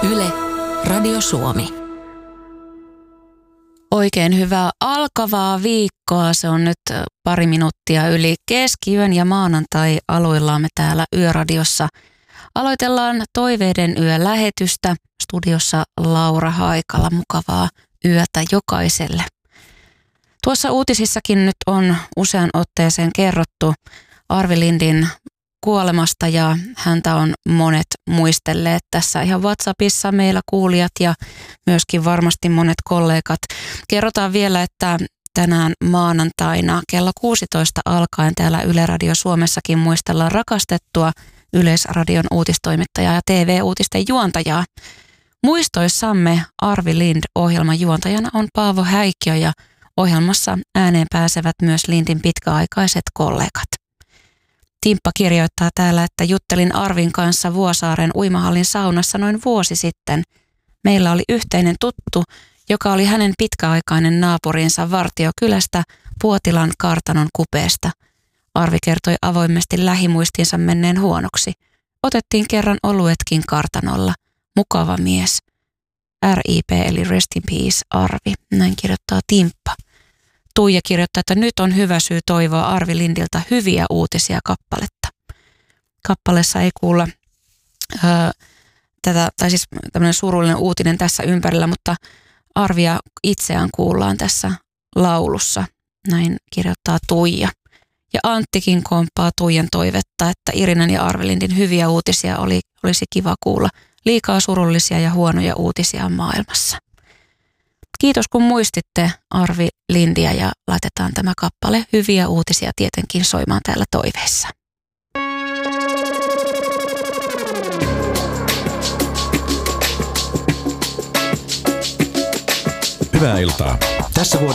Yle, Radio Suomi. Oikein hyvää alkavaa viikkoa. Se on nyt pari minuuttia yli keskiyön ja maanantai aloillamme täällä Yöradiossa. Aloitellaan Toiveiden yölähetystä. Studiossa Laura Haikala. Mukavaa yötä jokaiselle. Tuossa uutisissakin nyt on usean otteeseen kerrottu Arvi Lindin kuolemasta ja häntä on monet muistelleet tässä ihan WhatsAppissa meillä kuulijat ja myöskin varmasti monet kollegat. Kerrotaan vielä, että tänään maanantaina kello 16 alkaen täällä Yle Radio Suomessakin muistellaan rakastettua Yleisradion uutistoimittajaa ja TV-uutisten juontajaa. Muistoissamme Arvi Lind -ohjelman juontajana on Paavo Häikkiö ja ohjelmassa ääneen pääsevät myös Lindin pitkäaikaiset kollegat. Timppa kirjoittaa täällä, että juttelin Arvin kanssa Vuosaaren uimahallin saunassa noin vuosi sitten. Meillä oli yhteinen tuttu, joka oli hänen pitkäaikainen naapurinsa Vartiokylästä Puotilan kartanon kupeesta. Arvi kertoi avoimesti lähimuistinsa menneen huonoksi. Otettiin kerran oluetkin kartanolla. Mukava mies. RIP eli Rest in Peace Arvi. Näin kirjoittaa Timppa. Tuija kirjoittaa, että nyt on hyvä syy toivoa Arvi Lindiltä hyviä uutisia kappaletta. Kappaleessa ei kuulla tämmöinen surullinen uutinen tässä ympärillä, mutta Arvia itseään kuullaan tässä laulussa. Näin kirjoittaa Tuija. Ja Anttikin komppaa Tuijan toivetta, että Irinan ja Arvi Lindin hyviä uutisia olisi kiva kuulla. Liikaa surullisia ja huonoja uutisia on maailmassa. Kiitos kun muistitte Arvi Lindiä ja laitetaan tämä kappale hyviä uutisia tietenkin soimaan täällä Toiveissa. Hyvää iltaa. Tässä